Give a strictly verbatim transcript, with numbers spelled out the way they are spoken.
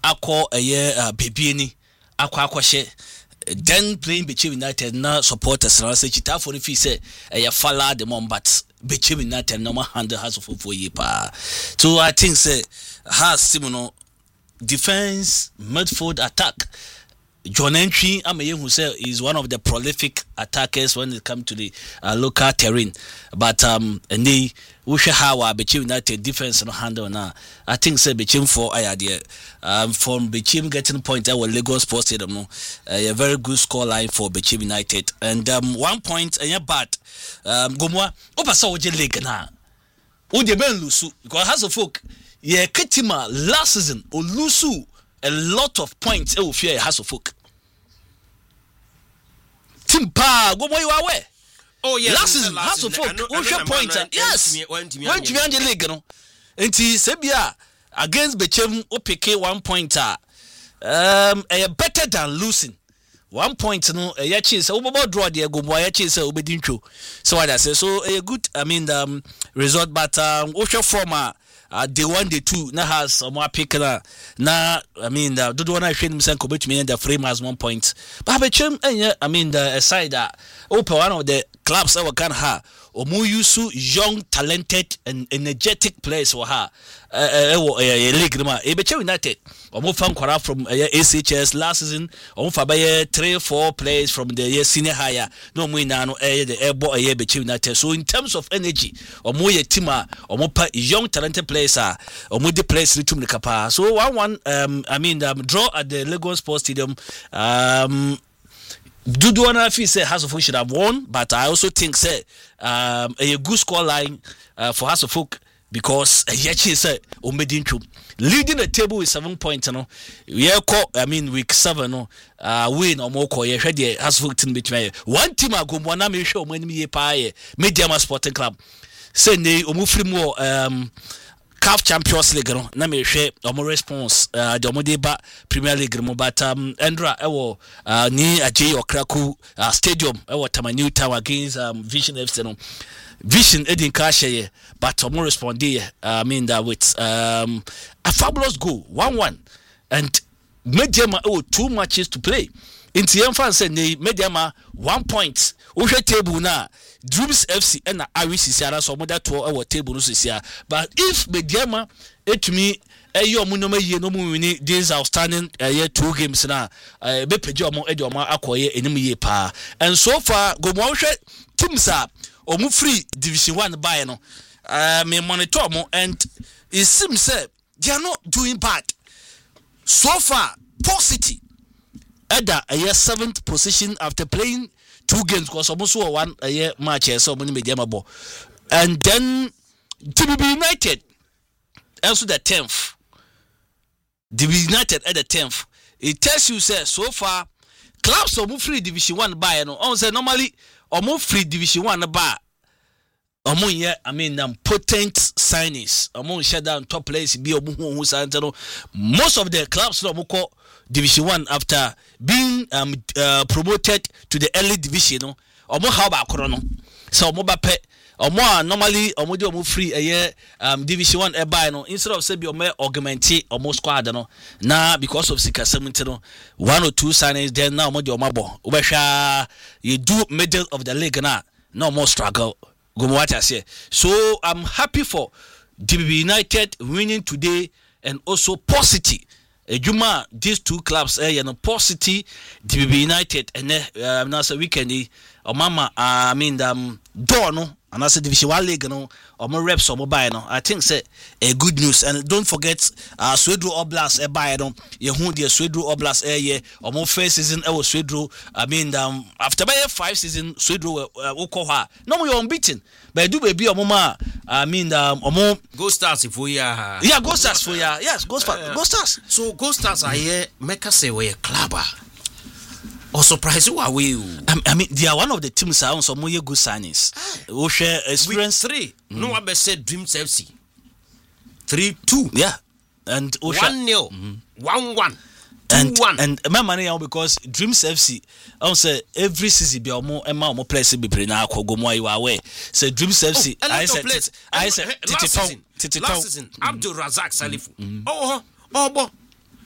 akọ eye bebieni akọ akọhye then playing Bechem United na supporters na say chita for the fee say eye fala the mom but Bechem United no ma handle has for four year pa. So I think say has similar defense, midfield, attack. John Entry, I'm a who say is one of the prolific attackers when it comes to the uh, local terrain. But um, and they we should have our Bechem United defense and handle now. I think say Bechem for I idea um from Bechem getting point out with Lagos Sports Stadium. No, uh, a very good score line for Bechem United and um one point and yeah bad um Gomwa Opasa Oje League na. Ode ben lusu because has a folk yeah Ketima last season or lusu. A lot of points e fear has of folk. Timpa, go you away. Oh yes, last season has of folk. What's your point? Yes, went to me on the league, no. And Sebia against Bechem Opeke one pointer. Um, a better than losing. One point, no, a yachis, over draw the Gomboya chase, obedincho. So what I say, so a good, I mean, um, result, but um, what's your former? Uh, the one, the two, na has some more pick na, na, I mean, the do one I train himself commit me in the frame has one point. But Bechem, and I mean, the aside that open one of the clubs that we can have, Omu Yusu, young, talented, and energetic players for her. Uh, uh, league, ma. Bechem United, Omu fan kwara from A C H S last season, Omu fabaye three, four players from the senior higher. No, we now know the airboy a Bechem United. So in terms of energy, Omu ye tima, Omu pa young, talented players are, Omu the players return the kapa. So one one, um, I mean, um, draw at the Lagos Sports Stadium. Um. Duduana Fi say House of Folk should have won, but I also think say um, a good score line uh, for House of Folk because uh, Yachi say Omedinchu leading the table with seven points. You know, we are I mean week seven. No, uh, win or more. You heard the House of Folk team between one team. I go one. I make sure when me pay Mediama Sporting Club. Say ne omufri mo um. C A F Champions League no na me hwe omo response uh, the omo deba Premier League mo but um Endra ewo uh, ni Ajay Okraku uh, stadium ewo Tamani Town against um, Vision F C no Vision edin ka hye but omo respond there uh, I mean that with um a fabulous goal one one and Mediama ewo two matches to play inti yemfa say ne Mediama one point wo hwe table na Dreams F C and Aris is ara so moda to our table no sia but if Mediama etumi eyo mu no maye no mu wini these outstanding uh, year two games na uh, be page omo e de omo akoye enim ye pa and so far go mo hwe teams a omu free division one buy no uh, me monitor mo and it seems say they are not doing bad so far. Positive Eda a year seventh position after playing two games because almost one a year match so many Mediama ball and then D B B United also the tenth D B B United at the tenth. It tells you say so far clubs are free division one buy no on say normally or free division one buy omo yeah I mean um, potent signings omo shut down top players be omo who who most of the clubs no mo Division one after being um, uh, promoted to the early division no omo how ba koro no so omo ba pe omo normally omo de omo free a year um, division one e buy no instead of say be omo augment omo squad no na because of sika seventy no one or two signings then now omo de omo bo obehwa you do middle of the league na no more struggle go what I say. So I'm happy for D B B United winning today and also positive Ejuma, these two clubs, eh, you know, Positive, D B B United, and uh, now so weekend, or Mama, I mean, um, Dono, and that's a Division One League, you know, or more reps or mobile, no. I think say a good news, and don't forget, uh, Swedru Oblast, a buy, no, you who the Swedru Oblast, eh, yeah, or more first season, I was Swedru. I mean, um, after by five season, Swedru, uh, Okoha, no more unbeaten, but do baby or mama. I mean, um, or more Go Stars if we are, yeah, Go Stars for ya, yes, Go Stars, uh, Go Stars. So Go Stars are here, make us say we're a club. Or surprise you are we? I mean, they are one of the teams that are some more good signings. We share experience. Week three. Mm. No one said Dreams F C. Three two. Yeah, and one nil, mm-hmm. one one. And one. And my money now because Dreams F C, I say every season be more and more players be playing now. Go more you away. So Dreams F C. I said, I said, last season, Abdul Razak Salifu. Oh, oh, bo.